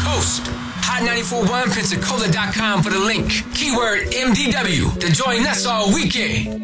Post hot941pensacola.com for the link. Keyword MDW to join us all weekend.